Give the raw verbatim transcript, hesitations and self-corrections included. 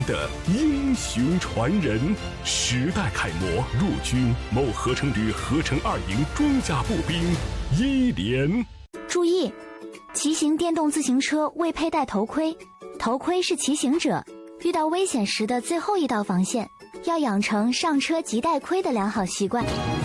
的英雄传人，时代楷模，陆军某合成旅合成二营装甲步兵一连。 注意，骑行电动自行车未佩戴头盔，头盔是骑行者遇到危险时的最后一道防线，要养成上车即戴盔的良好习惯。